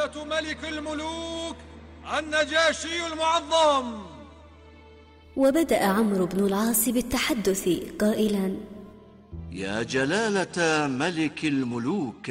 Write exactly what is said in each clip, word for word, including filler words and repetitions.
جلالة ملك الملوك النجاشي المعظم. وبدأ عمرو بن العاص بالتحدث قائلا: يا جلالة ملك الملوك،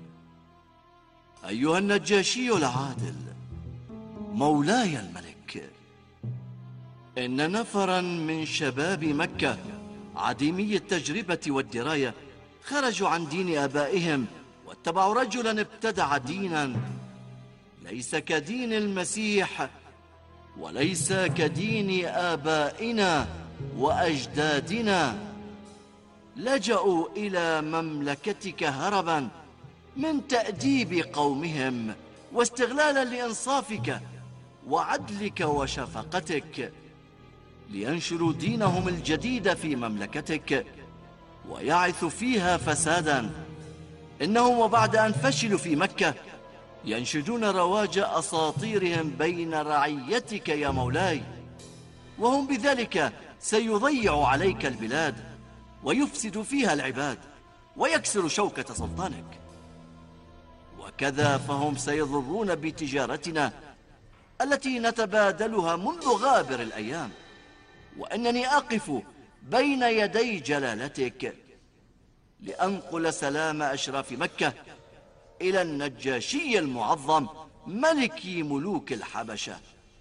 أيها النجاشي العادل، مولاي الملك، إن نفرا من شباب مكة عديمي التجربة والدراية خرجوا عن دين آبائهم واتبعوا رجلا ابتدع دينا ليس كدين المسيح وليس كدين آبائنا وأجدادنا. لجأوا إلى مملكتك هربا من تأديب قومهم واستغلالا لإنصافك وعدلك وشفقتك، لينشروا دينهم الجديد في مملكتك ويعثوا فيها فسادا. إنهم وبعد أن فشلوا في مكة ينشدون رواج أساطيرهم بين رعيتك يا مولاي، وهم بذلك سيضيع عليك البلاد ويفسد فيها العباد ويكسر شوكة سلطانك. وكذا فهم سيضرون بتجارتنا التي نتبادلها منذ غابر الأيام، وأنني أقف بين يدي جلالتك لأنقل سلام أشراف مكة إلى النجاشي المعظم ملك ملوك الحبشة،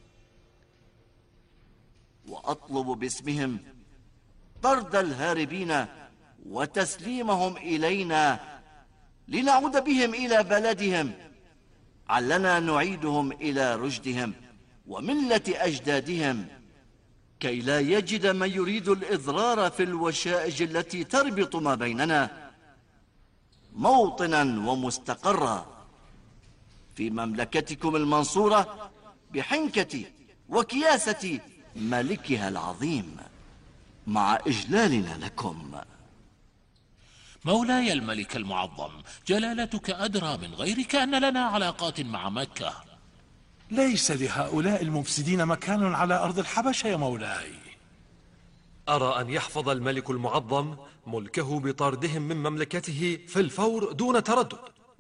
وأطلب باسمهم طرد الهاربين وتسليمهم إلينا لنعود بهم إلى بلدهم، علنا نعيدهم إلى رشدهم وملة أجدادهم، كي لا يجد من يريد الإضرار في الوشائج التي تربط ما بيننا موطنا ومستقرا في مملكتكم المنصورة بحنكة وكياسة ملكها العظيم، مع إجلالنا لكم. مولاي الملك المعظم، جلالتك أدرى من غيرك أن لنا علاقات مع مكة. ليس لهؤلاء المفسدين مكان على أرض الحبشة يا مولاي. أرى أن يحفظ الملك المعظم ملكه بطردهم من مملكته في الفور دون تردد.